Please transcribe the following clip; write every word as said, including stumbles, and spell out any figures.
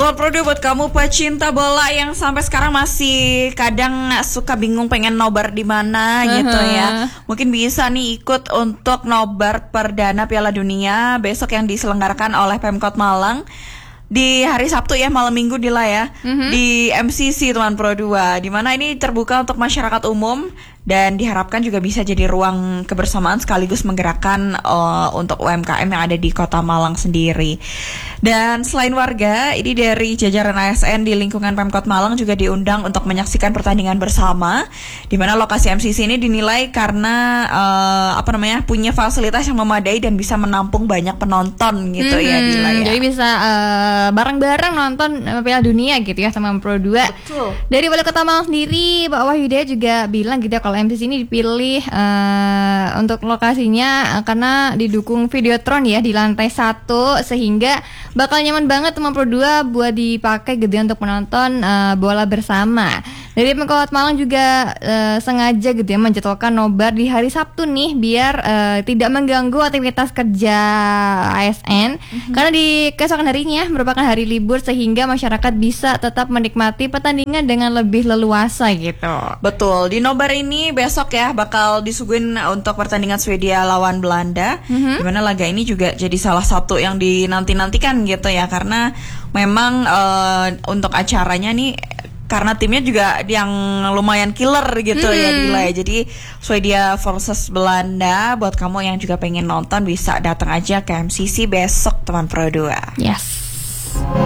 Tuan Pro dua buat kamu pecinta bola yang sampai sekarang masih kadang suka bingung pengen nobar di mana uh-huh. gitu ya. Mungkin bisa nih ikut untuk nobar perdana Piala Dunia besok yang diselenggarakan oleh Pemkot Malang di hari Sabtu ya, malam Minggu Dila ya, uh-huh. di M C C Tuan Pro dua, di mana ini terbuka untuk masyarakat umum dan diharapkan juga bisa jadi ruang kebersamaan sekaligus menggerakkan uh, untuk U M K M yang ada di Kota Malang sendiri. Dan selain warga, ini dari jajaran A S N di lingkungan Pemkot Malang juga diundang untuk menyaksikan pertandingan bersama, di mana lokasi M C C ini dinilai karena uh, apa namanya punya fasilitas yang memadai dan bisa menampung banyak penonton gitu mm-hmm. ya Dila ya. Jadi bisa uh, bareng-bareng nonton Piala Dunia gitu ya sama Pro dua. Betul. Dari Wali Kota Malang sendiri, Pak Wahyudaya juga bilang gitu ya kalau M C C ini dipilih uh, untuk lokasinya uh, karena didukung Videotron ya di lantai satu, sehingga bakal nyaman banget teman Pro dua buat dipakai gitu ya untuk menonton uh, bola bersama. Dari Pemkot Malang juga uh, sengaja gitu ya menjadwalkan nobar di hari Sabtu nih biar uh, tidak mengganggu aktivitas kerja A S N mm-hmm. karena di keesokan harinya merupakan hari libur sehingga masyarakat bisa tetap menikmati pertandingan dengan lebih leluasa gitu. Betul, di nobar ini besok ya bakal disuguhin untuk pertandingan Swedia lawan Belanda, mm-hmm. dimana laga ini juga jadi salah satu yang dinanti-nantikan gitu ya, karena memang uh, untuk acaranya nih karena timnya juga yang lumayan killer gitu mm-hmm. ya Dila ya. Jadi Swedia versus Belanda, buat kamu yang juga pengen nonton bisa datang aja ke M C C besok teman Pro dua. Yes.